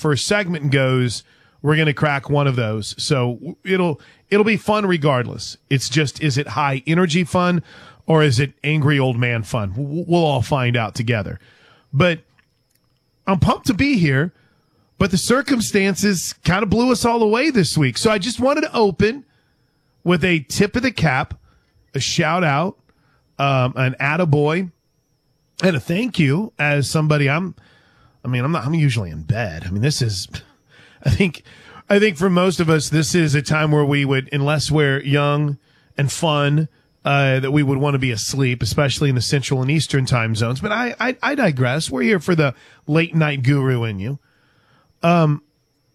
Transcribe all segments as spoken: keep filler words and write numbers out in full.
first segment goes, we're going to crack one of those. So it'll it'll be fun regardless. It's just, is it high energy fun or is it angry old man fun? We'll all find out together. But I'm pumped to be here, but the circumstances kind of blew us all away this week. So I just wanted to open with a tip of the cap, a shout out, um, an attaboy, and a thank you as somebody I'm, I mean, I'm not, I'm usually in bed. I mean, this is, I think, I think for most of us, this is a time where we would, unless we're young and fun, uh, that we would want to be asleep, especially in the Central and Eastern time zones. But I, I, I digress. We're here for the late night guru in you. Um,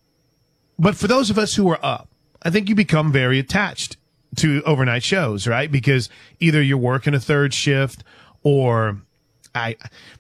but for those of us who are up, I think you become very attached to overnight shows, right? Because either you're working a third shift or I,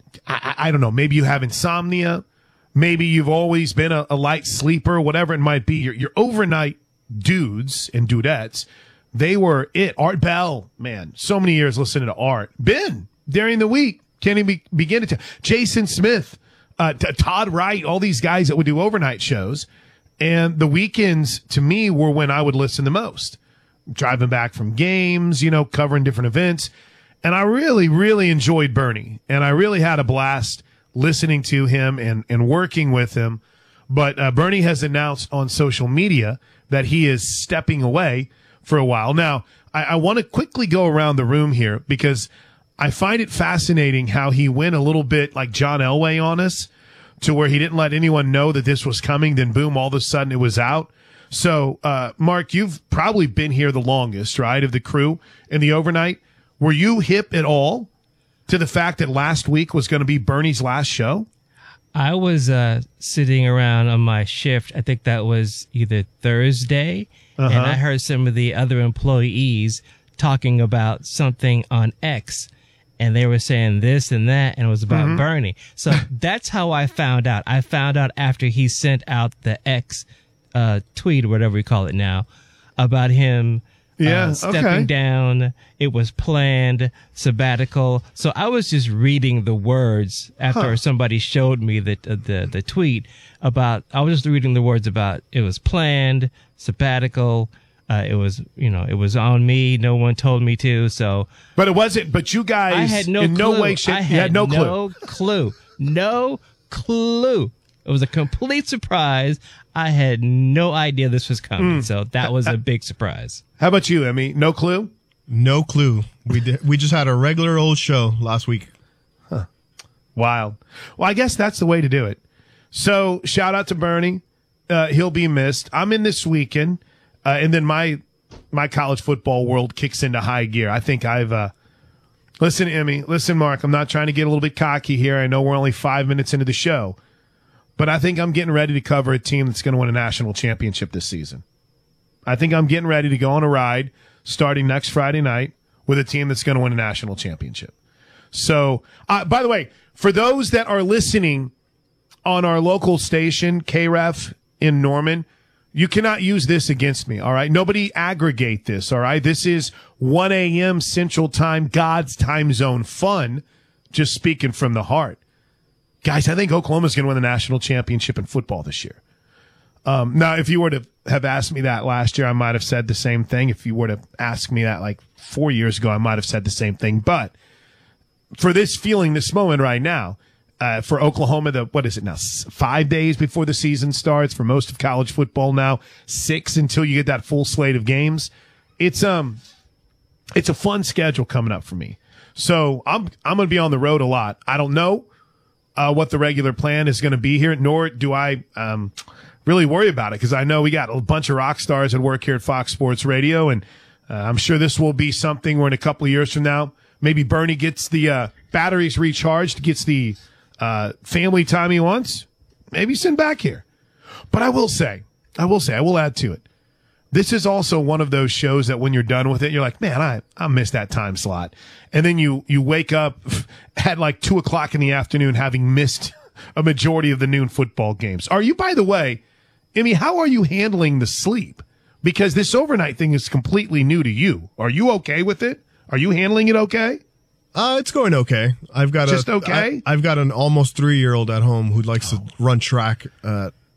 I, I don't know, maybe you have insomnia. Maybe you've always been a, a light sleeper, whatever it might be. Your, your overnight dudes and dudettes, they were it. Art Bell, man, so many years listening to Art. Ben, during the week, can't even be, begin to tell. Jason Smith, uh, t- Todd Wright, all these guys that would do overnight shows. And the weekends, to me, were when I would listen the most. Driving back from games, you know, covering different events. And I really, really enjoyed Bernie. And I really had a blast listening to him and, and working with him. But uh, Bernie has announced on social media that he is stepping away for a while. Now, I, I want to quickly go around the room here because I find it fascinating how he went a little bit like John Elway on us to where he didn't let anyone know that this was coming. Then, boom, all of a sudden it was out. So, uh, Mark, you've probably been here the longest, right, of the crew in the overnight. Were you hip at all to the fact that last week was going to be Bernie's last show? I was uh, sitting around on my shift. I think that was either Thursday, uh-huh. and I heard some of the other employees talking about something on X, and they were saying this and that, and it was about mm-hmm. Bernie. So that's how I found out. I found out after he sent out the X uh, tweet, or whatever we call it now, about him yeah, uh, stepping okay. down. It was planned, sabbatical. So I was just reading the words after huh. somebody showed me the, uh, the the tweet about, I was just reading the words about it was planned, sabbatical. Uh, it was, you know, it was on me. No one told me to. So, but it wasn't. But you guys, I had no in clue. no way, shape, I had, you had no clue. No clue. No clue. It was a complete surprise. I had no idea this was coming. Mm. So that was a big surprise. How about you, Emmy? No clue? No clue. We did, we just had a regular old show last week. Huh. Wild. Well, I guess that's the way to do it. So shout out to Bernie. Uh, he'll be missed. I'm in this weekend. Uh, and then my my college football world kicks into high gear. I think I've uh, – listen, Emmy. Listen, Mark. I'm not trying to get a little bit cocky here. I know we're only five minutes into the show. But I think I'm getting ready to cover a team that's going to win a national championship this season. I think I'm getting ready to go on a ride starting next Friday night with a team that's going to win a national championship. So, uh, by the way, for those that are listening on our local station, K R E F in Norman, you cannot use this against me, all right? Nobody aggregate this, all right? This is one a.m. Central Time, God's time zone fun, just speaking from the heart. Guys, I think Oklahoma's going to win the national championship in football this year. Um, now, if you were to have asked me that last year, I might have said the same thing. If you were to ask me that like four years ago, I might have said the same thing. But for this feeling, this moment right now, uh, for Oklahoma, the what is it now? Five days before the season starts for most of college football now, six until you get that full slate of games. It's um, it's a fun schedule coming up for me. So I'm I'm going to be on the road a lot. I don't know uh, what the regular plan is going to be here, nor do I um. really worry about it because I know we got a bunch of rock stars that work here at Fox Sports Radio, and uh, I'm sure this will be something where in a couple of years from now, maybe Bernie gets the uh, batteries recharged, gets the uh, family time he wants, maybe send back here. But I will say, I will say, I will add to it. This is also one of those shows that when you're done with it, you're like, man, I, I missed that time slot. And then you, you wake up at like two o'clock in the afternoon having missed a majority of the noon football games. Are you, by the way, I mean, how are you handling the sleep? Because this overnight thing is completely new to you. Are you okay with it? Are you handling it okay? Uh, it's going okay. I've got just a, okay. I, I've got an almost three year old at home who likes oh. to run track at